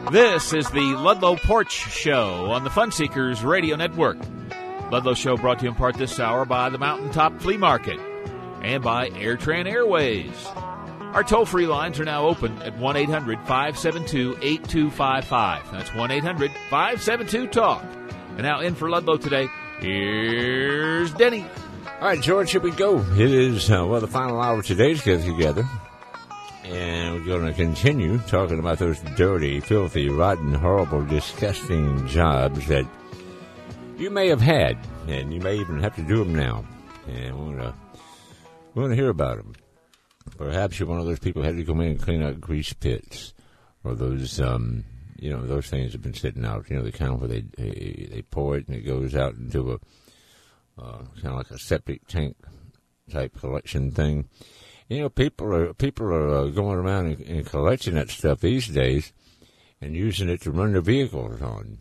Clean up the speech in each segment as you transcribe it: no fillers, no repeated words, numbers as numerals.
This is the Ludlow Porch Show on the Fun Seekers Radio Network. Ludlow Show brought to you in part this hour by the Mountaintop Flea Market and by AirTran Airways. Our toll-free lines are now open at 1-800-572-8255. That's 1-800-572-TALK. And now in for Ludlow today, here's Denny. All right, George, here we go. It is, the final hour of today's Get Together. And we're going to continue talking about those dirty, filthy, rotten, horrible, disgusting jobs that you may have had, and you may even have to do them now. And we want to hear about them. Perhaps you're one of those people who had to come in and clean out grease pits, or those, those things have been sitting out. You know, the kind where they pour it and it goes out into a kind of like a septic tank type collection thing. You know, people are going around and collecting that stuff these days and using it to run their vehicles on,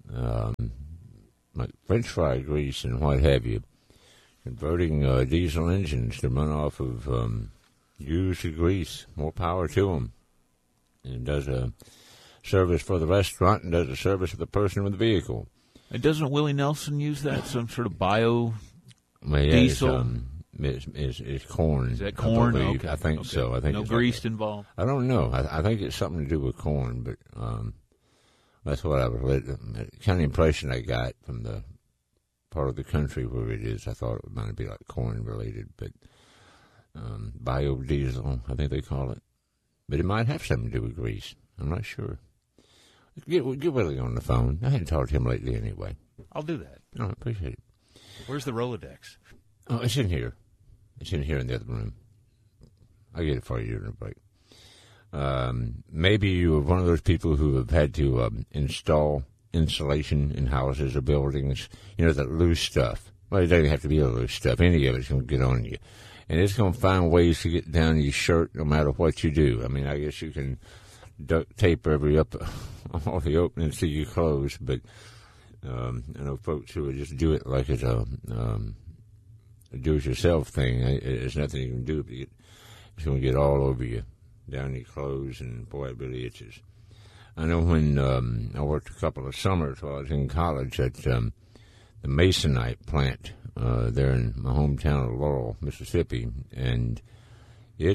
like French fry grease and what have you, converting diesel engines to run off of used grease. More power to them. And does a service for the restaurant and does a service for the person with the vehicle. And doesn't Willie Nelson use that, some sort of bio diesel? It's corn. Is that corn? Okay. I think so. I think no grease involved. I don't know. I think it's something to do with corn, but that's what I was. The kind of impression I got from the part of the country where it is. I thought it might be like corn related, but biodiesel, I think they call it. But it might have something to do with grease. I'm not sure. Get Willie on the phone. I hadn't talked to him lately anyway. I'll do that. Oh, I appreciate it. Where's the Rolodex? Oh, it's in here. It's in here in the other room. I'll get it for you in a break. Maybe you are one of those people who have had to install insulation in houses or buildings. You know, that loose stuff. Well, it doesn't have to be a loose stuff. Any of it's going to get on you. And it's going to find ways to get down your shirt no matter what you do. I mean, I guess you can duct tape all the openings to your clothes, but I know folks who would just do it like it's a do-it-yourself thing. There's nothing you can do, but it's going to get all over you, down your clothes, and boy, it really itches. I know when I worked a couple of summers while I was in college at the Masonite plant there in my hometown of Laurel, Mississippi, and it,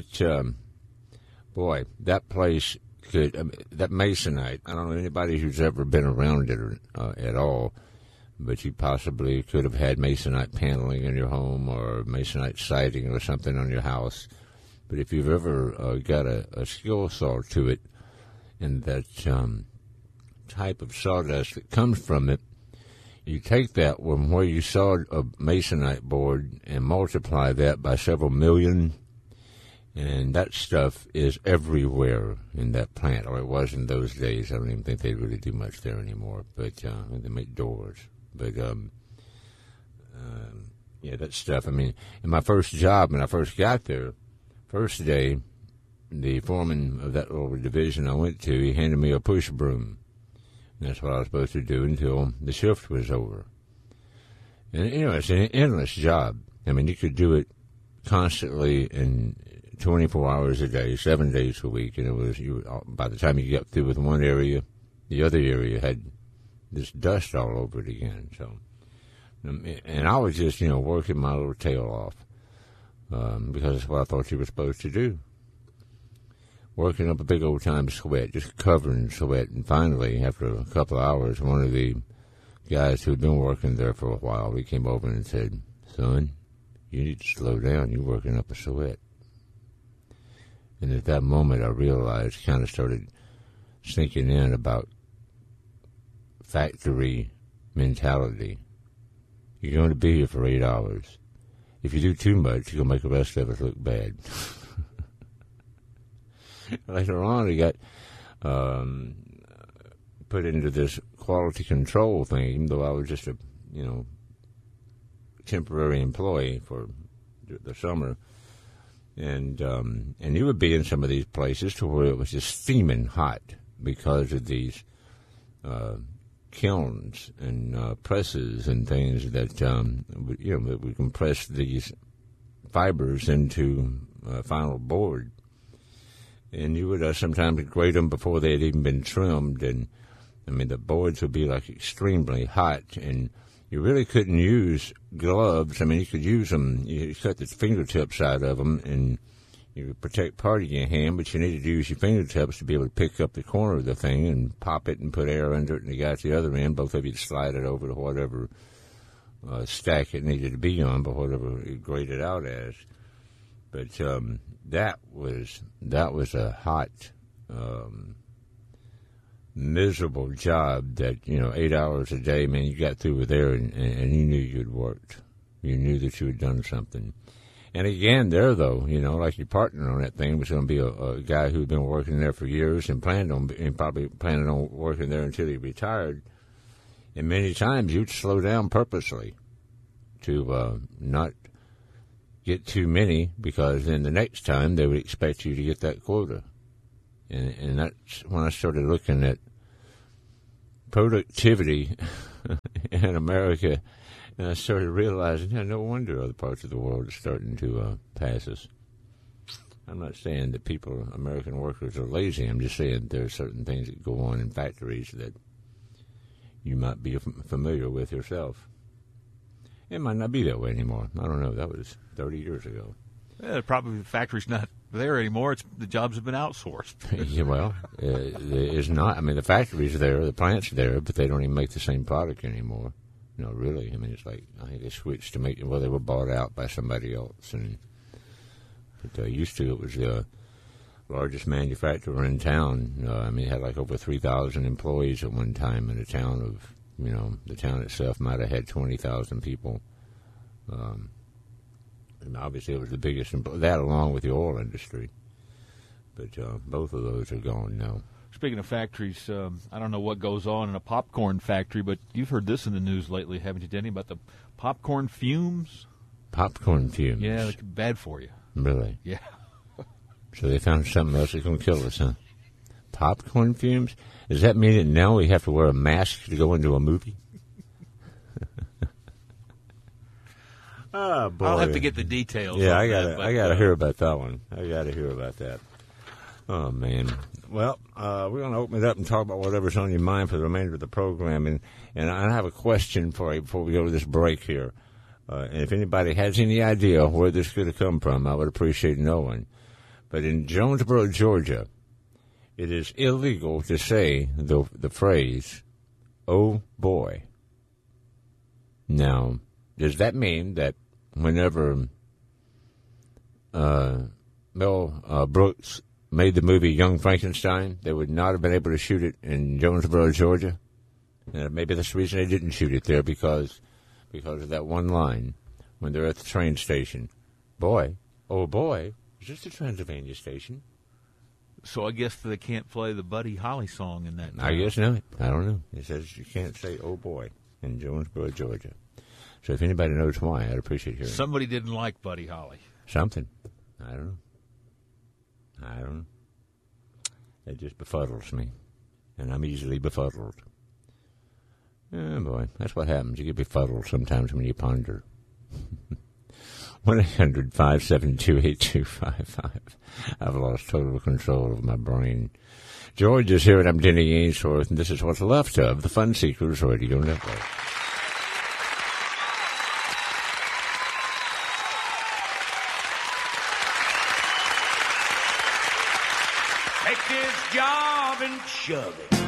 that place that Masonite, I don't know anybody who's ever been around it at all, but you possibly could have had Masonite paneling in your home or Masonite siding or something on your house. But if you've ever got a skill saw to it, and that type of sawdust that comes from it, you take that from where you sawed a Masonite board and multiply that by several million, and that stuff is everywhere in that plant, or it was in those days. I don't even think they really do much there anymore, but they make doors. But, that stuff. I mean, in my first job, when I first got there, first day, the foreman of that little division I went to, he handed me a push broom. And that's what I was supposed to do until the shift was over. And, it's an endless job. I mean, you could do it constantly in 24 hours a day, 7 days a week. And it was, by the time you got through with one area, the other area had this dust all over it again. So, and I was just, working my little tail off because that's what I thought you were supposed to do. Working up a big old time sweat, just covering sweat. And finally, after a couple of hours, one of the guys who had been working there for a while, he came over and said, "Son, you need to slow down. You're working up a sweat." And at that moment, I realized, kind of started sinking in about factory mentality. You're going to be here for 8 hours. If you do too much, you're going to make the rest of us look bad. Later on, he got put into this quality control thing, even though I was just a, temporary employee for the summer. And you would be in some of these places to where it was just steaming hot because of these kilns and presses and things that that would compress these fibers into final board. And you would sometimes grate them before they had even been trimmed. And, I mean, the boards would be, like, extremely hot. And you really couldn't use gloves. I mean, you could use them. You cut the fingertips out of them, and you would protect part of your hand, but you needed to use your fingertips to be able to pick up the corner of the thing and pop it and put air under it. And the guy at the other end, both of you slide it over to whatever stack it needed to be on, but whatever it graded out as. But that was a hot, miserable job that, 8 hours a day, man, you got through with there and you knew you'd worked. You knew that you had done something. And again, there, though, like your partner on that thing was going to be a guy who'd been working there for years and probably planning on working there until he retired. And many times you'd slow down purposely to not get too many, because then the next time they would expect you to get that quota. And that's when I started looking at productivity in America, and I started realizing, no wonder other parts of the world are starting to pass us. I'm not saying that American workers are lazy. I'm just saying there are certain things that go on in factories that you might be familiar with yourself. It might not be that way anymore. I don't know. That was 30 years ago. Probably the factory's not there anymore. The jobs have been outsourced. Yeah, well, it's not. I mean, the factory's there, the plant's there, but they don't even make the same product anymore. No, really. I mean, it's like, I think they switched to make, they were bought out by somebody else. But used to, it was the largest manufacturer in town. I mean, it had like over 3,000 employees at one time in a town of, the town itself might have had 20,000 people. And obviously it was the biggest, that along with the oil industry. But both of those are gone now. Speaking of factories, I don't know what goes on in a popcorn factory, but you've heard this in the news lately, haven't you, Denny, about the popcorn fumes? Popcorn fumes? Yeah, they're bad for you. Really? Yeah. So they found something else that's going to kill us, huh? Popcorn fumes? Does that mean that now we have to wear a mask to go into a movie? Oh, boy. I'll have to get the details. Yeah, I gotta hear about that one. I gotta hear about that. Oh, man. Well, we're going to open it up and talk about whatever's on your mind for the remainder of the program. And I have a question for you before we go to this break here. And if anybody has any idea where this could have come from, I would appreciate knowing. But in Jonesboro, Georgia, it is illegal to say the phrase, "oh, boy." Now, does that mean that whenever Mel Brooks made the movie Young Frankenstein, they would not have been able to shoot it in Jonesboro, Georgia? And maybe that's the reason they didn't shoot it there, because of that one line when they're at the train station. Boy, oh boy, is this the Transylvania station? So I guess they can't play the Buddy Holly song in that. I guess not. I don't know. It says you can't say "oh boy" in Jonesboro, Georgia. So if anybody knows why, I'd appreciate hearing. Somebody didn't like Buddy Holly. Something. I don't know. It just befuddles me, and I'm easily befuddled. Oh, boy, that's what happens. You get befuddled sometimes when you ponder. 1-800-572-8255. I've lost total control of my brain. George is here, and I'm Denny Ainsworth, and this is what's left of the Fun Seekers Radio Network. Take this job and shove it.